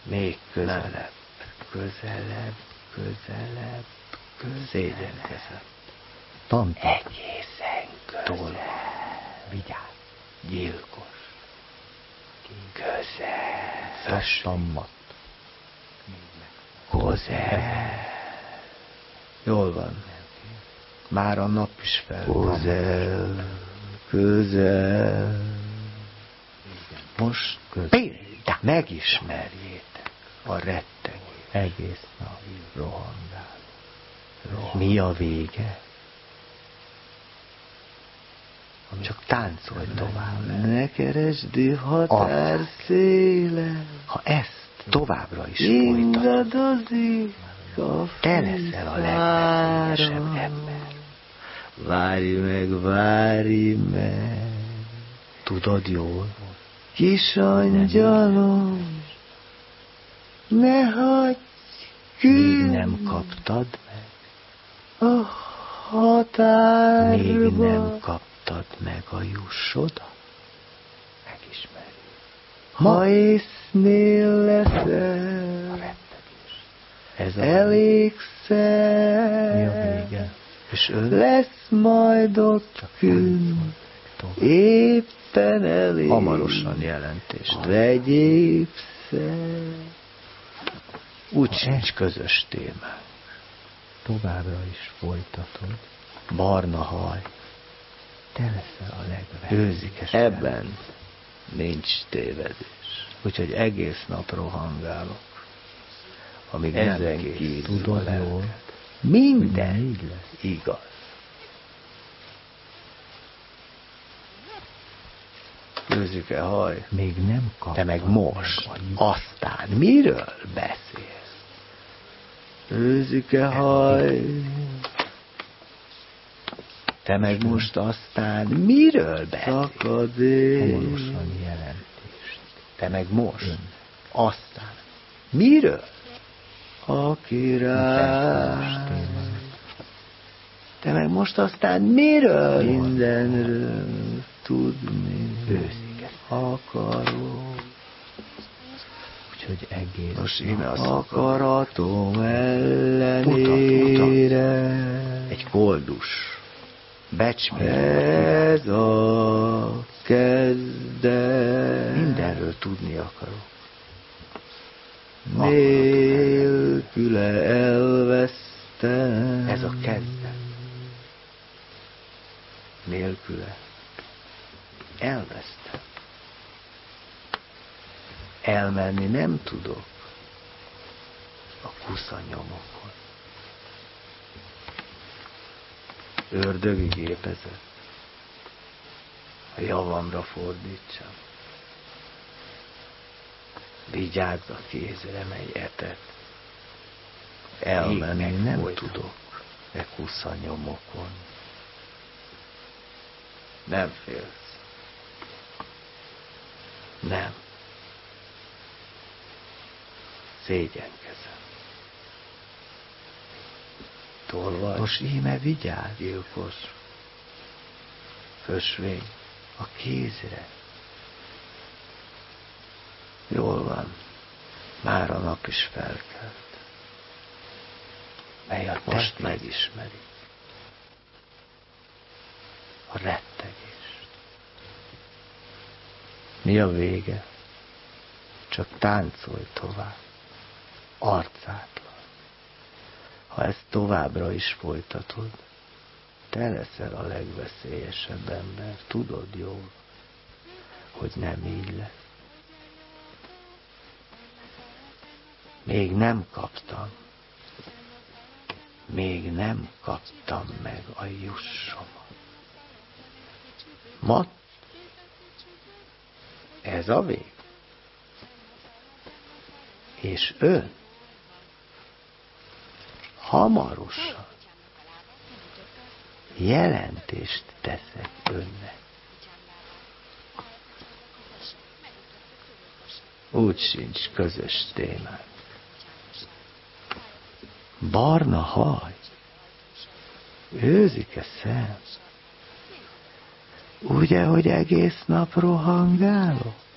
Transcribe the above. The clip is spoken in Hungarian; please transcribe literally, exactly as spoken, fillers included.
Még közelebb, közelebb, közelebb, közelebb. Szégyenkezem. Tantok. Egészen közel. Vigyázz. Gyilkos. Közel. Szattammat. Közel. Jól van. Már a nap is feltámad. Közel. Közel. Most például megismerjétek a rettegést. Egész nap rohangál. Rohangál. Mi a vége? Csak táncolj tovább. Ne keresd határ széle. Ha ezt továbbra is folytatod, te leszel a legveszélyesebb ember. Várj meg, várj meg. Tudod jól? Kis angyalom, ne hagyj ki. Még nem kaptad meg a határba. Még nem kaptad meg a jussodat. Megismerjük. Ha észnél leszel, a rettegés. Ez a elégszer. Mi a vége? És ön? Lesz majd ott kün. Éppen elég. Hamarosan jelentést. Vegyél szer. Úgy sincs közös témánk. Továbbra is folytatod. Barna haj. Te leszel a legveszélyesebb. Ebben nincs tévedés. Úgyhogy egész nap rohangálok. Amíg ezen kívül tudod jól. Minden így lesz. igaz. Őzike haj. Még nem kaptad. Te meg most. Aztán miről beszélsz? Őzike haj. Te meg most aztán miről beszélsz? Szakadék. Hamarosan jelentést. Te meg most. Ön. Aztán miről? A király. Te meg most aztán miről? Mindenről tudni őszike akarok. Úgyhogy egész most én az akaratom ellenére egy koldus becsmérő. Ez a kezdet. Mindenről tudni akarok. Nélküle elvesztem. Ez a kezdet. Nélküle elvesztem. Elmenni nem tudok a kuszanyomokon. Ördögi gépezet. A javamra fordítsam. Vigyázz a kézre, mely etet. Elmenni nem folyton. Tudok e kuszanyomokon. Nem félsz. Nem. Szégyenkezem. Tolvaj. Most íme vigyázz, gyilkos. Fösvény a kézre. Jól van. Már a nap is felkelt. Mely a most megismeri a rettegést. Mi a vége? Csak táncolj tovább. Arcátlan. Ha ezt továbbra is folytatod, te leszel a legveszélyesebb ember. Tudod jól, hogy nem így lesz. Még nem kaptam. Még nem kaptam meg a jussomat. Ma ez a vég. És ön hamarosan jelentést teszek önnek. Úgy sincs közös témánk. Barna haj, őzike szem. Ugye, hogy egész nap rohangálok?